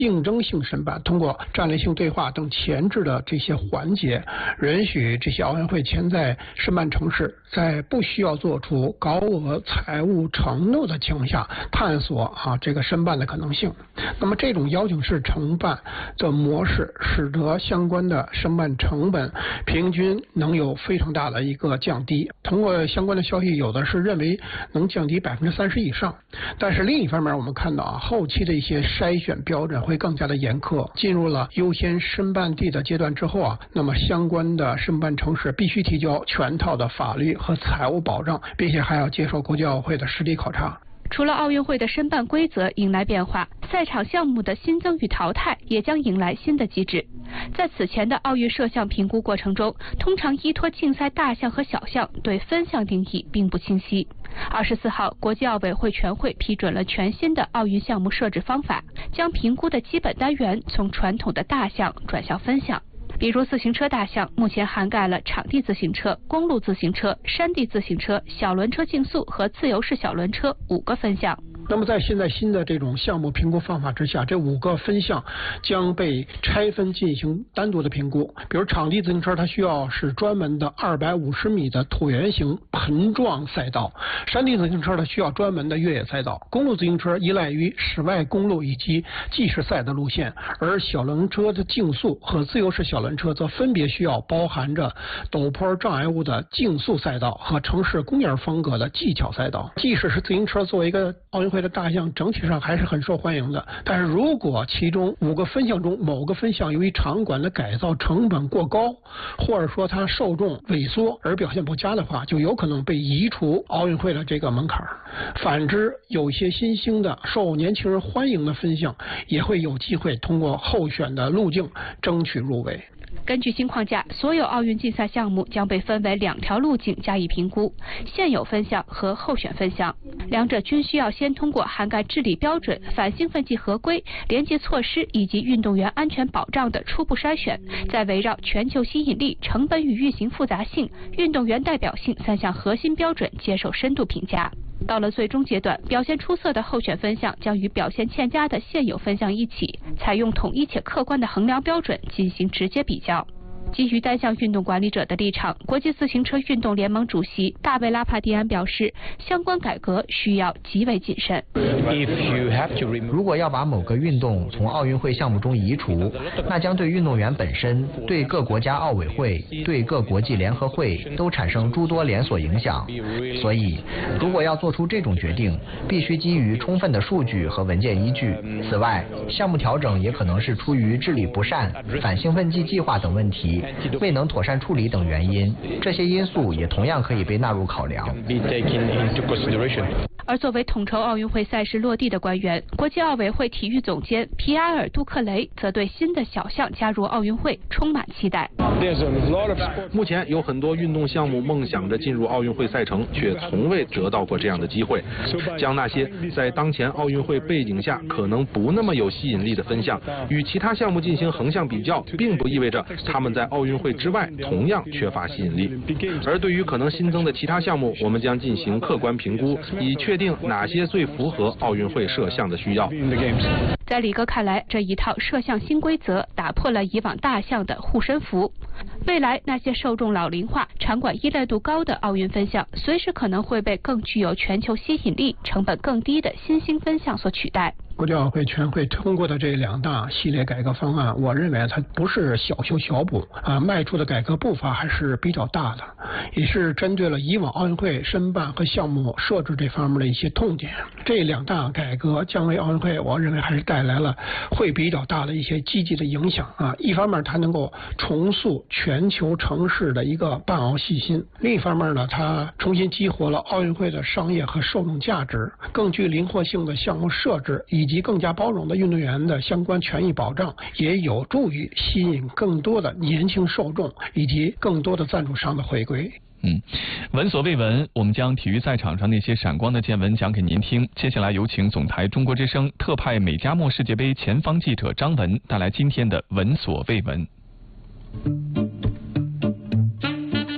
应征性申办，通过战略性对话等前置的这些环节，允许这些奥运会潜在申办城市在不需要做出高额财务承诺的情况下，探索这个申办的可能性。那么这种邀请式承办的模式，使得相关的申办成本平均能有非常大的一个降低。通过相关的消息，有的是认为能降低30%以上。但是另一方面，我们看到后期的一些筛选标准会更加的严苛。进入了优先申办地的阶段之后那么相关的申办城市必须提交全套的法律和财务保障，并且还要接受国际奥委会的实地考察。 除了奥运会的申办规则迎来变化，赛场项目的新增与淘汰也将迎来新的机制。在此前的奥运摄像评估过程中，通常依托竞赛大项和小项，对分项定义并不清晰。24号，国际奥委会全会批准了全新的奥运项目设置方法，将评估的基本单元从传统的大项转向分项。比如自行车大项目前涵盖了场地自行车、公路自行车、山地自行车、小轮车竞速和自由式小轮车5个分项。 那么在现在新的这种项目评估方法之下，这5个分项将被拆分进行单独的评估。比如场地自行车，它需要是专门的250米的椭圆形盆状赛道；山地自行车它需要专门的越野赛道；公路自行车依赖于室外公路以及计时赛的路线；而小轮车的竞速和自由式小轮车则分别需要包含着陡坡障碍物的竞速赛道和城市公园风格的技巧赛道。即使是自行车作为一个奥运会的大项，整体上还是很受欢迎的。但是如果其中5个分项中某个分项由于场馆的改造成本过高，或者说它受众萎缩而表现不佳的话，就有可能被移除奥运会的这个门槛。反之，有一些新兴的受年轻人欢迎的分项也会有机会通过候选的路径争取入围。 根据新框架，所有奥运竞赛项目将被分为2条路径加以评估：现有分项和候选分项。两者均需要先通过涵盖治理标准、反兴奋剂合规、廉洁措施以及运动员安全保障的初步筛选，再围绕全球吸引力、成本与运行复杂性、运动员代表性3项核心标准接受深度评价。到了最终阶段，表现出色的候选分项将与表现欠佳的现有分项一起，采用统一且客观的衡量标准进行直接比较。基于单项运动管理者的立场，国际自行车运动联盟主席大卫拉帕蒂安表示，相关改革需要极为谨慎。 如果要把某个运动从奥运会项目中移除，那将对运动员本身、对各国家奥委会、对各国际联合会都产生诸多连锁影响。所以，如果要做出这种决定，必须基于充分的数据和文件依据。此外，项目调整也可能是出于治理不善、反兴奋剂计划等问题未能妥善处理等原因，这些因素也同样可以被纳入考量。 而作为统筹奥运会赛事落地的官员，国际奥委会体育总监皮埃尔·杜克雷则对新的小项加入奥运会充满期待。 目前有很多运动项目梦想着进入奥运会赛程，却从未得到过这样的机会。将那些在当前奥运会背景下可能不那么有吸引力的分项与其他项目进行横向比较，并不意味着他们在奥运会之外同样缺乏吸引力。而对于可能新增的其他项目，我们将进行客观评估，以确定哪些最符合奥运会摄像的需要。 在李哥看来，这一套摄像新规则打破了以往大项的护身符。未来那些受众老龄化、场馆依赖度高的奥运分项，随时可能会被更具有全球吸引力、成本更低的新兴分项所取代。 国际奥委会全会通过的这2大系列改革方案，我认为它不是小修小补迈出的改革步伐还是比较大的，也是针对了以往奥运会申办和项目设置这方面的一些痛点。这2大改革将为奥运会，我认为还是带来了会比较大的一些积极的影响一方面它能够重塑全球城市的一个办奥信心，另一方面呢，它重新激活了奥运会的商业和受众价值，更具灵活性的项目设置以及更加包容的运动员的相关权益保障，也有助于吸引更多的年轻受众以及更多的赞助商的回归。 闻所未闻，我们将体育赛场上那些闪光的见闻讲给您听。接下来有请总台中国之声特派美加墨世界杯前方记者张文带来今天的闻所未闻。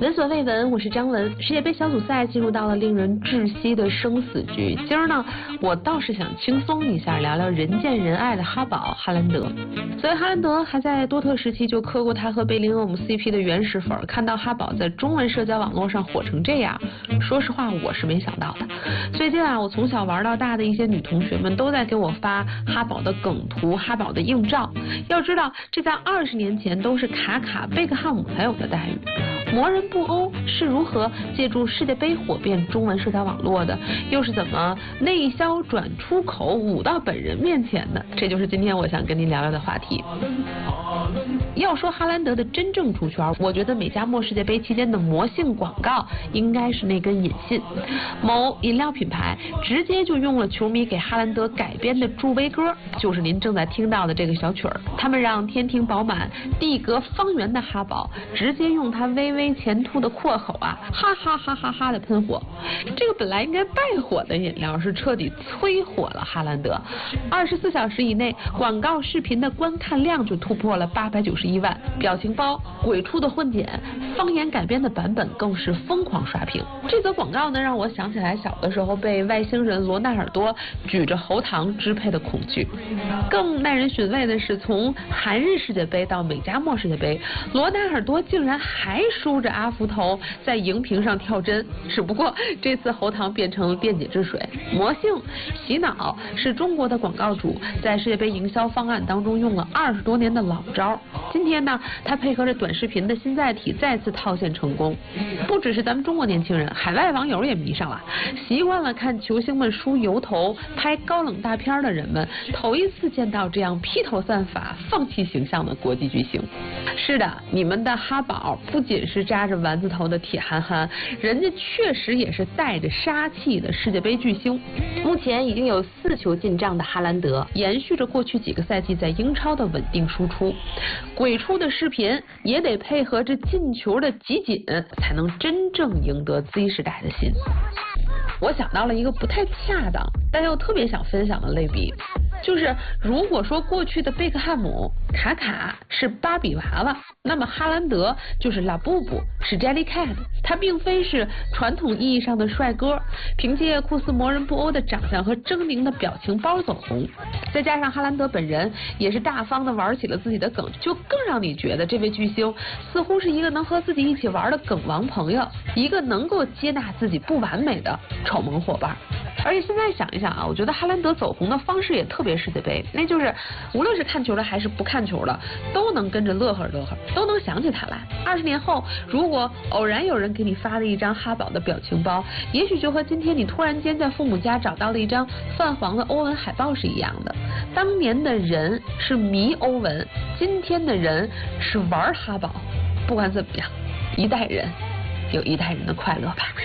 闻所未闻，我是张文。世界杯小组赛进入到了令人窒息的生死局。今儿呢，我倒是想轻松一下，聊聊人见人爱的哈宝哈兰德。所以哈兰德还在多特时期就磕过他和贝林厄姆 CP 的原始粉，看到哈宝在中文社交网络上火成这样，说实话我是没想到的。最近啊，我从小玩到大的一些女同学们都在给我发哈宝的梗图、哈宝的硬照。要知道，这在20年前都是卡卡、贝克汉姆才有的待遇。魔人布欧是如何借助世界杯火遍中文社交网络的？又是怎么内销转出口舞到本人面前的？这就是今天我想跟您聊聊的话题。要说哈兰德的真正出圈，我觉得美加墨世界杯期间的魔性广告应该是那根引信。某饮料品牌直接就用了球迷给哈兰德改编的助威歌，就是您正在听到的这个小曲儿。他们让天庭饱满、地格方圆的哈宝直接用他微微前凸的阔口啊，哈哈哈哈哈的喷火。这个本来应该败火的饮料是彻底催火了哈兰德。24小时以内，广告视频的观看量就突破了891万，表情包、鬼畜的混剪、方言改编的版本更是疯狂刷屏。这则广告呢，让我想起来小的时候被外星人罗纳尔多举着喉糖支配的恐惧。更耐人寻味的是，从韩日世界杯到美加墨世界杯，罗纳尔多竟然还梳着阿福头在荧屏上跳针，只不过这次喉糖变成电解质水。魔性洗脑是中国的广告主在世界杯营销方案当中用了20多年的老招。今天呢，他配合着短视频的新载体再次套现成功。不只是咱们中国年轻人，海外网友也迷上了。习惯了看球星们梳油头、拍高冷大片的人们，头一次见到这样披头散发、放弃形象的国际巨星。是的，你们的哈宝不仅是扎着丸子头的铁憨憨，人家确实也是带着杀气的世界杯巨星。目前已经有4球进账的哈兰德，延续着过去几个赛季在英超的稳定输出。鬼畜的视频也得配合着进球的集锦，才能真正赢得 Z 时代的心。我想到了一个不太恰当但又特别想分享的类比，就是如果说过去的贝克汉姆、卡卡是芭比娃娃，那么哈兰德就是拉布布，是 Jellycat。他并非是传统意义上的帅哥，凭借酷似魔人布欧的长相和狰狞的表情包走红，再加上哈兰德本人也是大方的玩起了自己的梗，就更让你觉得这位巨星似乎是一个能和自己一起玩的梗王朋友，一个能够接纳自己不完美的丑萌伙伴。而且现在想一想啊，我觉得哈兰德走红的方式也特别世界杯，那就是无论是看球的还是不看球的，都能跟着乐呵乐呵，都能想起他来。20年后，如果偶然有人给你发了一张哈宝的表情包，也许就和今天你突然间在父母家找到了一张泛黄的欧文海报是一样的。当年的人是迷欧文，今天的人是玩哈宝。不管怎么样，一代人有一代人的快乐吧。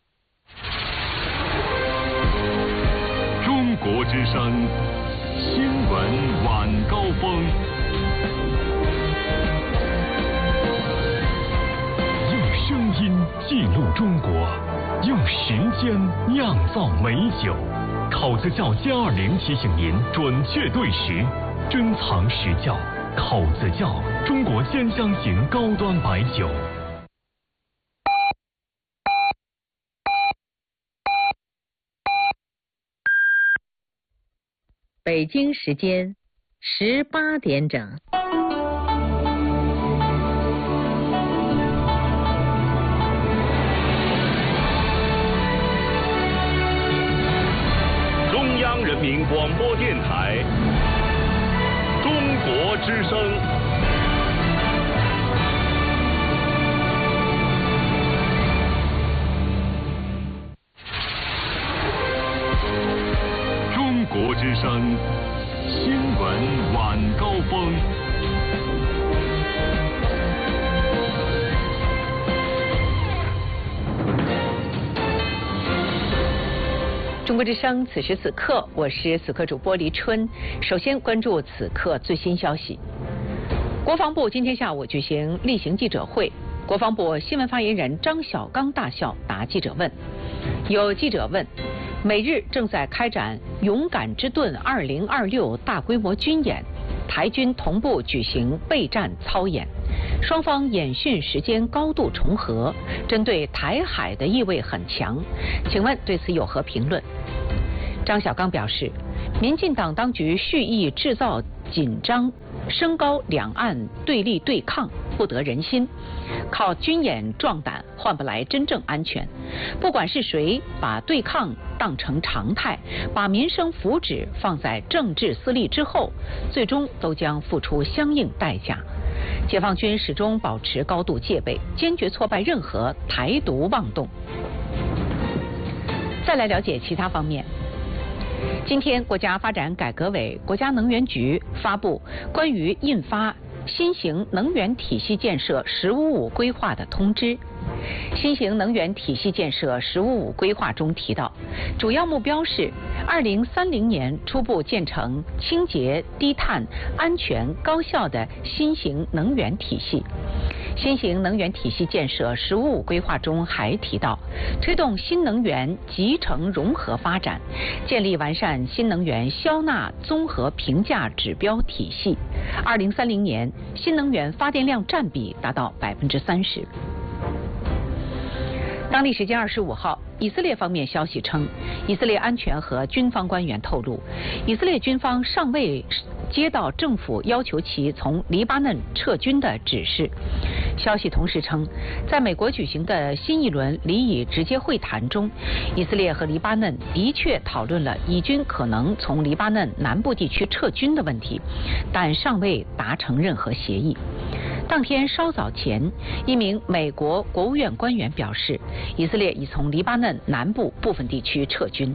中国之声新闻晚高峰，用声音记录中国，用时间酿造美酒。考子窖+20提醒您准确对时，珍藏实窖。考子窖，中国兼香型高端白酒。 北京时间18点整。 中央人民广播电台，中国之声。中国之声新闻晚高峰。 中国之声此时此刻，我是此刻主播黎春。首先关注此刻最新消息。国防部今天下午举行例行记者会，国防部新闻发言人张晓刚大校答记者问。有记者问，美日正在开展勇敢之盾2026大规模军演，台军同步举行备战操演， 双方演训时间高度重合，针对台海的意味很强。请问对此有何评论？张小刚表示，民进党当局蓄意制造紧张，升高两岸对立对抗，不得人心。靠军演壮胆换不来真正安全。不管是谁把对抗当成常态，把民生福祉放在政治私利之后，最终都将付出相应代价。解放军始终保持高度戒备，坚决挫败任何台独妄动。再来了解其他方面。今天，国家发展改革委、国家能源局发布关于印发新型能源体系建设“十五五”规划的通知。新型能源体系建设“十五五”规划中提到，主要目标是2030年初步建成清洁、低碳、安全、高效的新型能源体系。新型能源体系建设“十五五”规划中还提到，推动新能源集成融合发展，建立完善新能源消纳综合评价指标体系。2030年，新能源发电量占比达到30%。当地时间25号，以色列方面消息称，以色列安全和军方官员透露，以色列军方尚未接到政府要求其从黎巴嫩撤军的指示。消息同时称，在美国举行的新一轮黎以直接会谈中，以色列和黎巴嫩的确讨论了以军可能从黎巴嫩南部地区撤军的问题，但尚未达成任何协议。当天稍早前，一名美国国务院官员表示，以色列已从黎巴嫩南部部分地区撤军。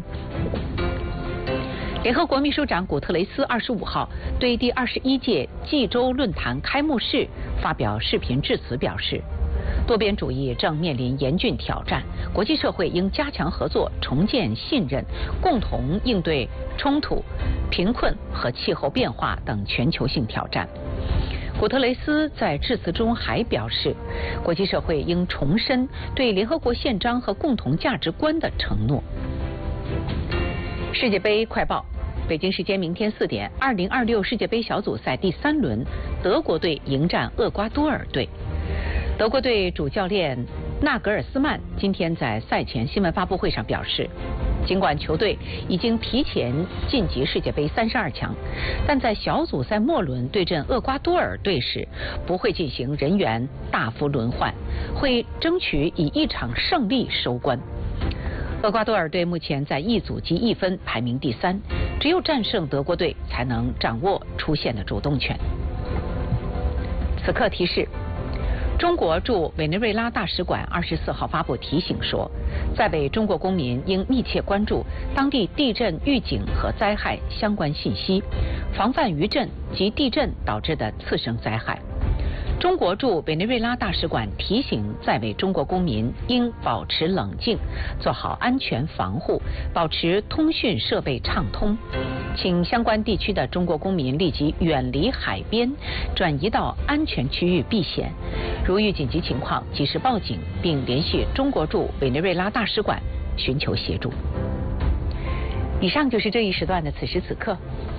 联合国秘书长古特雷斯25号对第21届济州论坛开幕式发表视频致辞，表示，多边主义正面临严峻挑战，国际社会应加强合作，重建信任，共同应对冲突、贫困和气候变化等全球性挑战。古特雷斯在致辞中还表示，国际社会应重申对联合国宪章和共同价值观的承诺。世界杯快报，北京时间明天4点，2026世界杯小组赛第3轮，德国队迎战厄瓜多尔队。德国队主教练纳格尔斯曼今天在赛前新闻发布会上表示，尽管球队已经提前晋级世界杯32强，但在小组赛末轮对阵厄瓜多尔队时，不会进行人员大幅轮换，会争取以1场胜利收官。厄瓜多尔队目前在一组积1分，排名第3，只有战胜德国队才能掌握出线的主动权。此刻提示，中国驻委内瑞拉大使馆24号发布提醒说，在北中国公民应密切关注当地地震预警和灾害相关信息，防范余震及地震导致的次生灾害。中国驻委内瑞拉大使馆提醒在委中国公民应保持冷静，做好安全防护，保持通讯设备畅通，请相关地区的中国公民立即远离海边，转移到安全区域避险。如遇紧急情况，及时报警，并联系中国驻委内瑞拉大使馆寻求协助。以上就是这一时段的此时此刻。